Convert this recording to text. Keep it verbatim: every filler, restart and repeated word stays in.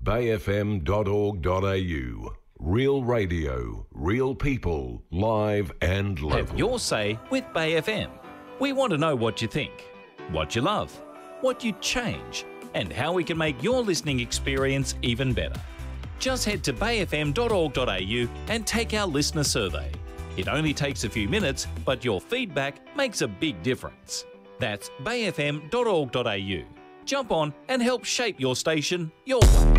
bay f m dot org dot a u. Real radio, real people, live and local. Have your say with Bay F M. We want to know what you think, what you love, what you'd change, and how we can make your listening experience even better. Just head to bay f m dot org dot a u and take our listener survey. It only takes a few minutes, but your feedback makes a big difference. That's bay f m dot org dot a u. Jump on and help shape your station your way.